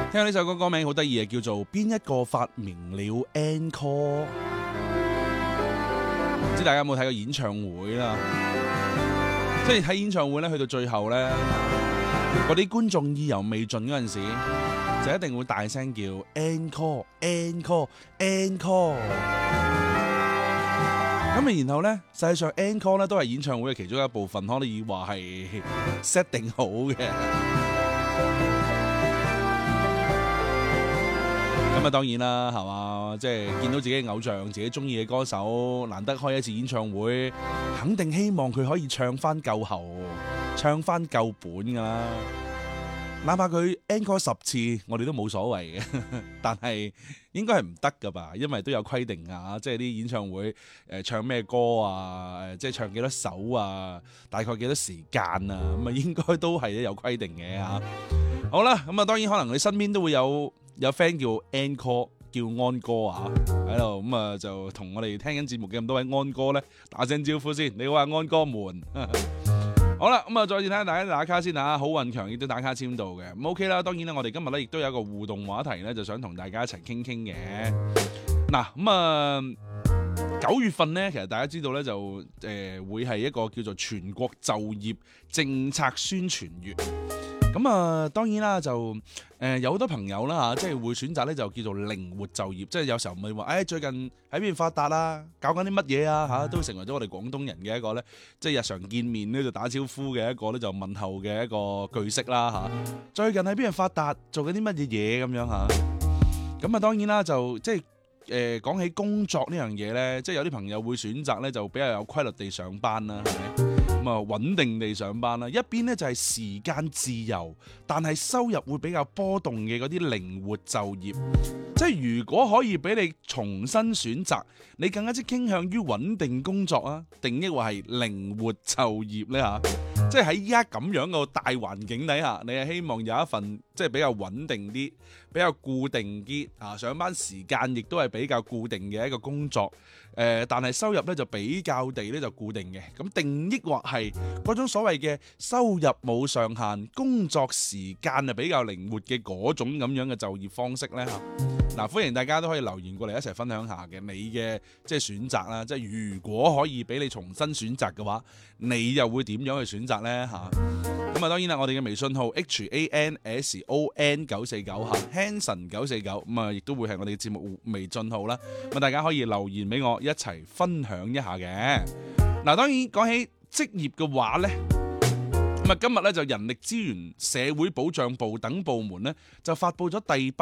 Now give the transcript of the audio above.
聽呢首歌歌名好得意嘅，叫做邊一個發明了 Encore？ 唔知大家有冇睇過演唱會啦？即係睇演唱會咧，去到最後咧，嗰啲觀眾意猶未盡嗰陣時，就一定會大聲叫 Encore，Encore，Encore。咁然後咧，實際上 Encore 咧都係演唱會嘅其中一部分，可以話係 set 定好嘅。咁啊，當然啦，係嘛，即係見到自己嘅偶像、自己中意嘅歌手，難得開一次演唱會，肯定希望佢可以唱翻夠喉，唱翻夠本噶啦。哪怕佢 encore 10次，我哋都冇所謂嘅。但係應該係唔得噶吧？因為都有規定啊，即係啲演唱會唱咩歌啊，即係唱幾多首啊，大概幾多時間啊，咁啊應該都係有規定嘅嚇。好啦，咁啊當然可能你身邊都會有 friend 叫 encore 叫安哥啊喺度，咁啊就同我哋聽緊節目嘅咁多位安哥咧打聲招呼先。你好啊，安哥們。好啦，咁啊再次睇下大家打卡先啊，好運強亦都打卡簽到嘅，咁 OK 啦。當然啦，我哋今日咧亦都有一個互動話題咧，就想同大家一齊傾傾嘅。嗱，咁啊9月份咧，其實大家知道咧就會係一個叫做全國就業政策宣傳月。咁啊，當然啦，就有好多朋友啦嚇，即係會選擇咧就叫做靈活就業，即係有時候咪話，最近喺邊發達啊，搞緊啲乜嘢啊嚇，都會成為咗我哋廣東人嘅一個咧，即係日常見面咧就打招呼嘅一個咧就問候嘅一個句式啦嚇。最近喺邊度發達，做緊啲乜嘢嘢咁樣嚇。咁啊，當然啦，就即係講起工作呢樣嘢咧，即係有啲朋友會選擇咧就比較有規律地上班啦，係咪？咁啊，穩定地上班啦，一邊咧就係時間自由，但係收入會比較波動嘅嗰啲靈活就業。即係如果可以俾你重新選擇，你更加之傾向於穩定工作啊，定抑或係靈活就業呢？嚇？即係喺依家咁樣個大環境底下，你係希望有一份即係比較穩定啲、比較固定啲啊，上班時間亦都係比較固定嘅一個工作。但係收入咧就比較地咧就固定嘅，咁定抑或係嗰種所謂嘅收入冇上限、工作時間啊比較靈活嘅嗰種咁樣嘅就業方式呢？嚇。嗱，歡迎大家都可以留言過嚟一齊分享下嘅你嘅即係選擇啦，即係如果可以俾你重新選擇嘅話，你又會點樣去選擇呢？嚇。咁啊，當然啦，我哋嘅微信號 HANSON 949嚇 Hanson 949，咁啊，亦都會係我哋嘅節目微信號啦。咁大家可以留言俾我一齊分享一下嘅。嗱，當然講起職業嘅話呢，咁啊，今日咧就人力資源社會保障部等部門呢，就發布咗第8